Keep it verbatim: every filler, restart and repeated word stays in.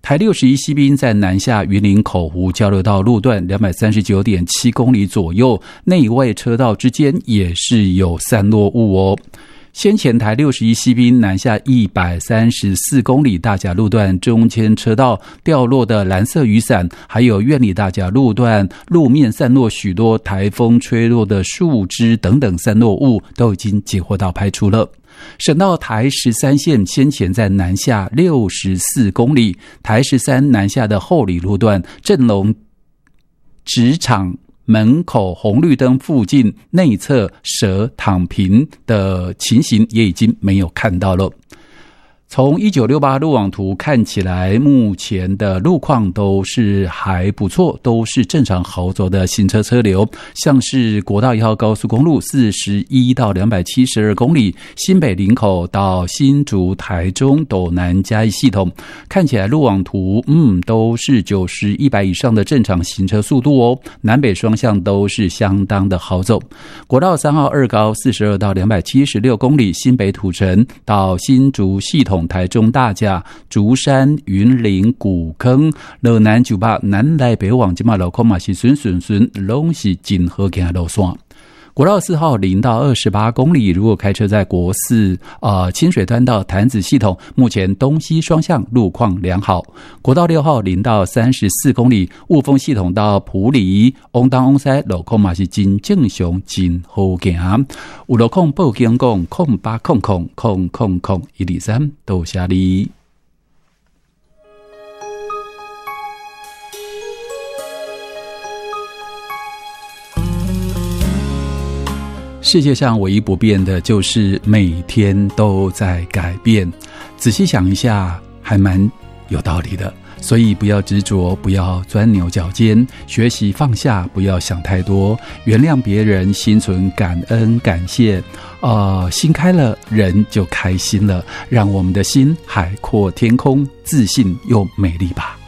台六十一西滨在南下云林口湖交流道路段 两百三十九点七公里左右，内外车道之间也是有散落物哦。先前台六十一西滨南下一百三十四公里大甲路段中间车道掉落的蓝色雨伞，还有苑里大甲路段路面散落许多台风吹落的树枝等等散落物，都已经接获到排除了。省道台十三线先前在南下六十四公里，台十三南下的后里路段正隆职场门口红绿灯附近内侧蛇躺平的情形也已经没有看到了。从一九六八路网图看起来，目前的路况都是还不错，都是正常好走的行车车流，像是国道一号高速公路四十一到两百七十二公里，新北林口到新竹台中斗南嘉义系统，看起来路网图嗯都是九十、一百以上的正常行车速度哦，南北双向都是相当的好走。国道三号二高四十二到两百七十六公里，新北土城到新竹系统，台中大甲、竹山、云林、古坑、乐南九八南来北往，这马路况嘛是顺顺顺，拢是真好行的路线。国道四号零到二十八公里，如果开车在国四呃清水端到潭子系统，目前东西双向路况良好。国道六号零到三十四公里，雾峰系统到埔里，往东往西路况嘛是真正常，真好行。有路况报警讲空八空空空空空一二三，多谢你。世界上唯一不变的就是每天都在改变，仔细想一下还蛮有道理的。所以不要执着，不要钻牛角尖，学习放下，不要想太多，原谅别人，心存感恩感谢，呃，心开了，人就开心了，让我们的心海阔天空，自信又美丽吧。